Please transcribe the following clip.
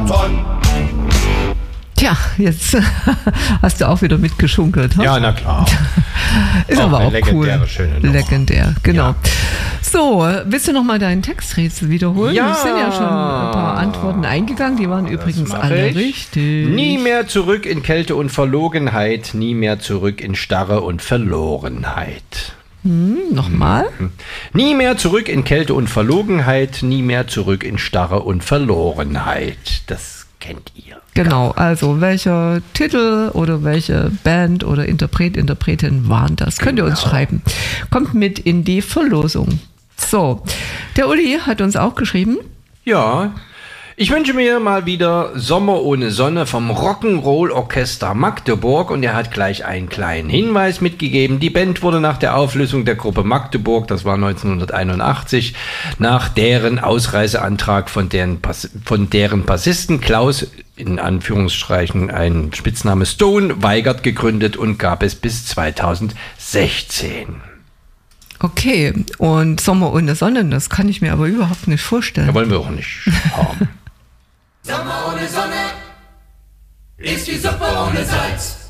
Marathon. Tja, jetzt hast du auch wieder mitgeschunkelt. Hm? Ja, na klar. Ist aber auch cool. Schöne Nummer. Legendär, genau. Ja. So, willst du nochmal deinen Texträtsel wiederholen? Ja. Es sind ja schon ein paar Antworten eingegangen, die waren übrigens alle richtig. Nie mehr zurück in Kälte und Verlogenheit, nie mehr zurück in Starre und Verlorenheit. Nochmal? Nie mehr zurück in Kälte und Verlogenheit, nie mehr zurück in Starre und Verlorenheit. Das kennt ihr. Genau, also welcher Titel oder welche Band oder Interpretin waren das? Könnt ihr uns schreiben. Kommt mit in die Verlosung. So, der Uli hat uns auch geschrieben. Ja, ich wünsche mir mal wieder Sommer ohne Sonne vom Rock'n'Roll Orchester Magdeburg und er hat gleich einen kleinen Hinweis mitgegeben. Die Band wurde nach der Auflösung der Gruppe Magdeburg, das war 1981, nach deren Ausreiseantrag von deren Bassisten Klaus, in Anführungsstrichen ein Spitzname Stone, Weigert gegründet und gab es bis 2016. Okay, und Sommer ohne Sonne, das kann ich mir aber überhaupt nicht vorstellen. Da wollen wir auch nicht haben. Sommer ohne Sonne ist wie Suppe ohne Salz.